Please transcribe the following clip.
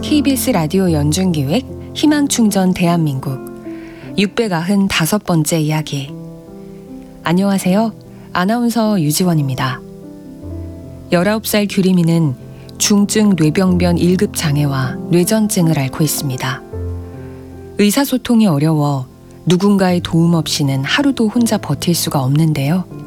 KBS 라디오 연중기획 희망충전 대한민국 695번째 이야기. 안녕하세요. 아나운서 유지원입니다. 19살 규림이는 중증 뇌병변 1급 장애와 뇌전증을 앓고 있습니다. 의사소통이 어려워 누군가의 도움 없이는 하루도 혼자 버틸 수가 없는데요.